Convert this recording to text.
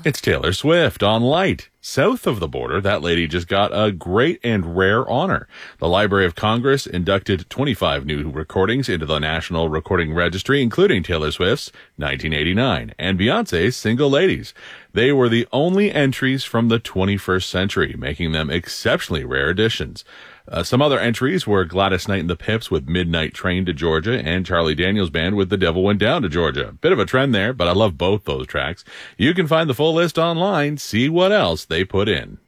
It's Taylor Swift on Light. South of the border, that lady just got a great and rare honor. The Library of Congress inducted 25 new recordings into the National Recording Registry, including Taylor Swift's 1989 and Beyonce's Single Ladies. They were the only entries from the 21st century, making them exceptionally rare additions. Some other entries were Gladys Knight and the Pips with Midnight Train to Georgia and Charlie Daniels Band with The Devil Went Down to Georgia. Bit of a trend there, but I love both those tracks. You can find the full list online. See what else they put in.